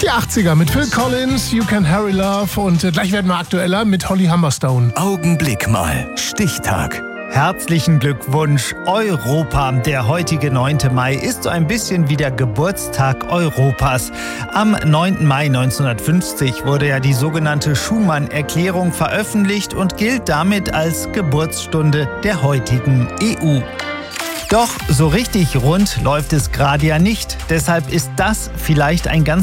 Die 80er mit Phil Collins, You Can Hurry Love und gleich werden wir aktueller mit Holly Humberstone. Augenblick mal. Stichtag. Herzlichen Glückwunsch, Europa. Der heutige 9. Mai ist so ein bisschen wie der Geburtstag Europas. Am 9. Mai 1950 wurde ja die sogenannte Schuman-Erklärung veröffentlicht und gilt damit als Geburtsstunde der heutigen EU. Doch so richtig rund läuft es gerade ja nicht. Deshalb ist das vielleicht ein ganz